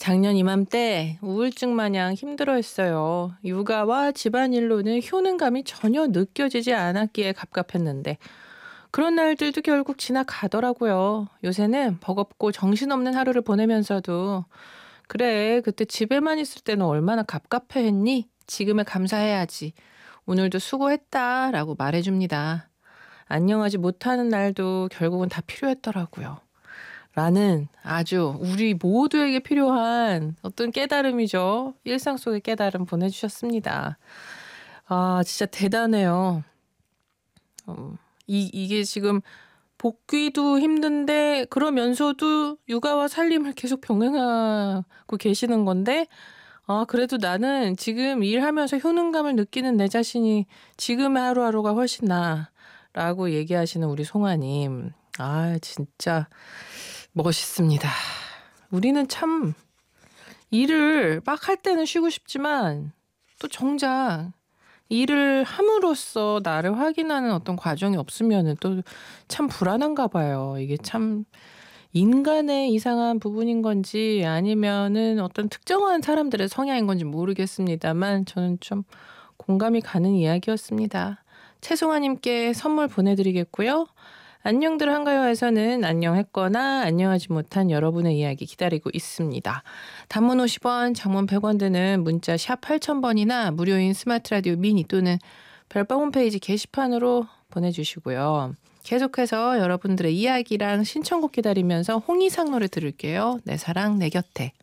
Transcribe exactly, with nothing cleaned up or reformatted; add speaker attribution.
Speaker 1: 작년 이맘때 우울증 마냥 힘들어했어요. 육아와 집안일로는 효능감이 전혀 느껴지지 않았기에 갑갑했는데 그런 날들도 결국 지나가더라고요. 요새는 버겁고 정신없는 하루를 보내면서도 그래, 그때 집에만 있을 때는 얼마나 갑갑해했니? 지금에 감사해야지. 오늘도 수고했다라고 말해줍니다. 안녕하지 못하는 날도 결국은 다 필요했더라고요. 라는 아주 우리 모두에게 필요한 어떤 깨달음이죠. 일상 속의 깨달음 보내주셨습니다. 아, 진짜 대단해요. 어, 이, 이게 지금 복귀도 힘든데 그러면서도 육아와 살림을 계속 병행하고 계시는 건데 아, 그래도 나는 지금 일하면서 효능감을 느끼는 내 자신이 지금의 하루하루가 훨씬 나라고 얘기하시는 우리 송아님. 아, 진짜 멋있습니다. 우리는 참 일을 막 할 때는 쉬고 싶지만 또 정작 일을 함으로써 나를 확인하는 어떤 과정이 없으면은 또 참 불안한가 봐요. 이게 참 인간의 이상한 부분인 건지 아니면은 어떤 특정한 사람들의 성향인 건지 모르겠습니다만 저는 좀 공감이 가는 이야기였습니다. 최송아님께 선물 보내드리겠고요. 안녕들 한가요에서는 안녕했거나 안녕하지 못한 여러분의 이야기 기다리고 있습니다. 단문 오십 원, 장문 백 원 드는 문자 샵 팔천 번이나 무료인 스마트 라디오 미니 또는 별밤 홈페이지 게시판으로 보내주시고요. 계속해서 여러분들의 이야기랑 신청곡 기다리면서 홍이상 노래 들을게요. 내 사랑 내 곁에.